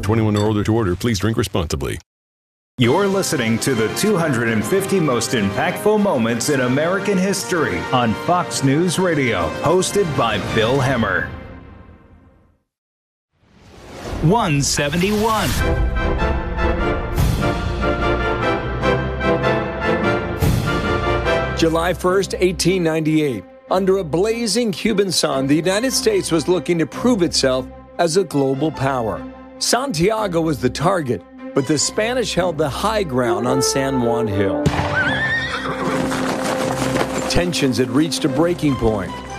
21 or older to order. Please drink responsibly. You're listening to the 250 most impactful moments in American history on Fox News Radio, hosted by Bill Hemmer. 171. July 1st, 1898. Under a blazing Cuban sun, the United States was looking to prove itself as a global power. Santiago was the target, but the Spanish held the high ground on San Juan Hill. Tensions had reached a breaking point.